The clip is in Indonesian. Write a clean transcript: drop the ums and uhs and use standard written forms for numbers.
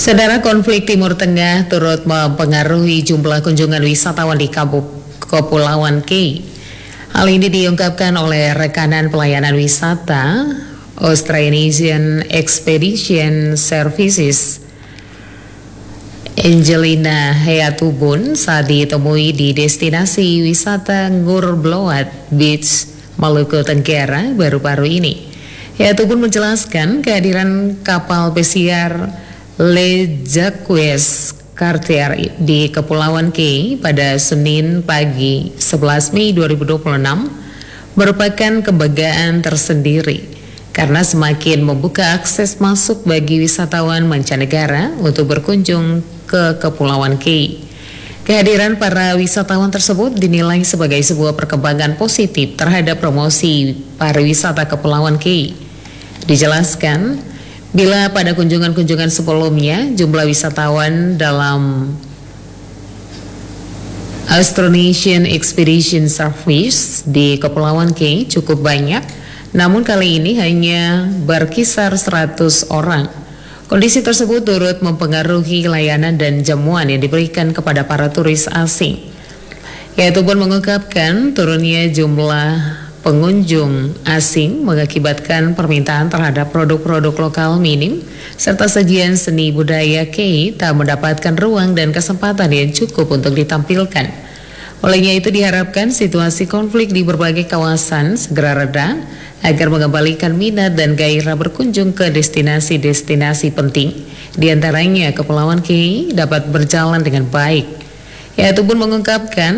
Saudara, konflik Timur Tengah turut mempengaruhi jumlah kunjungan wisatawan di Kepulauan Kei. Hal ini diungkapkan oleh rekanan pelayanan wisata Austronesian Expedition Services Angelina Heatubun saat ditemui di destinasi wisata Ngurbloat Beach, Maluku Tenggara baru-baru ini. Heatubun menjelaskan kehadiran kapal pesiar Le Jacques Cartier di Kepulauan Kei pada Senin pagi 11 Mei 2026 merupakan kebanggaan tersendiri karena semakin membuka akses masuk bagi wisatawan mancanegara untuk berkunjung ke Kepulauan Kei. Kehadiran para wisatawan tersebut dinilai sebagai sebuah perkembangan positif terhadap promosi pariwisata Kepulauan Kei. Dijelaskan, bila pada kunjungan-kunjungan sebelumnya jumlah wisatawan dalam Austronesian Expedition Service di Kepulauan Kei cukup banyak, namun kali ini hanya berkisar 100 orang. Kondisi tersebut turut mempengaruhi layanan dan jamuan yang diberikan kepada para turis asing. Heatubun mengungkapkan turunnya jumlah pengunjung asing mengakibatkan permintaan terhadap produk-produk lokal minim, serta sajian seni budaya Kei tak mendapatkan ruang dan kesempatan yang cukup untuk ditampilkan. Olehnya itu diharapkan situasi konflik di berbagai kawasan segera reda agar mengembalikan minat dan gairah berkunjung ke destinasi-destinasi penting, diantaranya Kepulauan Kei dapat berjalan dengan baik. Heatubun mengungkapkan